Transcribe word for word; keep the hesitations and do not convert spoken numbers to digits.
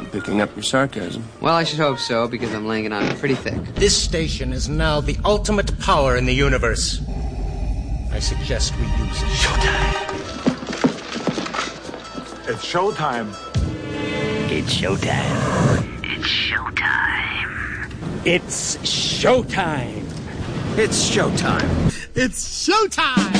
picking up your sarcasm. Well, I should hope so, because I'm laying it on pretty thick. This station is now the ultimate power in the universe. I suggest we use it. Showtime. It's showtime. It's showtime. It's showtime. It's showtime. It's showtime. It's showtime.